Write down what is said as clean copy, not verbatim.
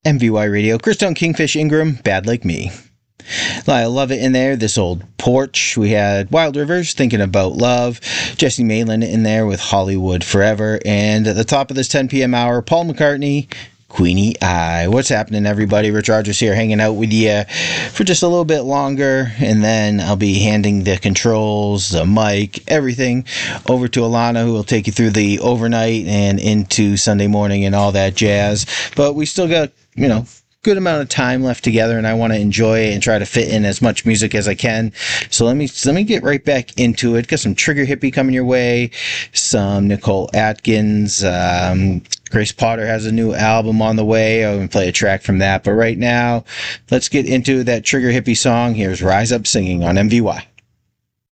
MVY Radio. Christone Kingfish Ingram, Bad Like Me. I love it in there. This Old Porch. We had Wild Rivers, Thinking About Love. Jesse Malin in there with Hollywood Forever. And at the top of this 10 p.m. hour, Paul McCartney, Queenie Eye. What's happening, everybody? Rich Rogers here, hanging out with you for just a little bit longer, and then I'll be handing the controls, the mic, everything over to Alana, who will take you through the overnight and into Sunday morning and all that jazz. But we still got, good amount of time left together, and I want to enjoy it and try to fit in as much music as I can. So let me get right back into it. Got some Trigger Hippie coming your way, some Nicole Atkins. Grace Potter has a new album on the way. I'm going to play a track from that. But right now, let's get into that Trigger Hippie song. Here's Rise Up Singing on MVY.